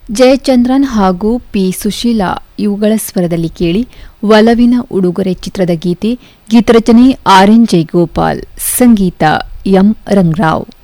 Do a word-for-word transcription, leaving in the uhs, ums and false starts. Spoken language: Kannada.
ಜಯಚಂದ್ರನ್ ಹಾಗೂ ಪಿ ಸುಶೀಲಾ ಇವುಗಳ ಸ್ವರದಲ್ಲಿ ಕೇಳಿ ಒಲವಿನ ಉಡುಗೊರೆ ಚಿತ್ರದ ಗೀತೆ. ಗೀತರಚನೆ ಆರ್ ಎನ್ ಜಯಗೋಪಾಲ್, ಸಂಗೀತ ಎಂ ರಂಗರಾವ್.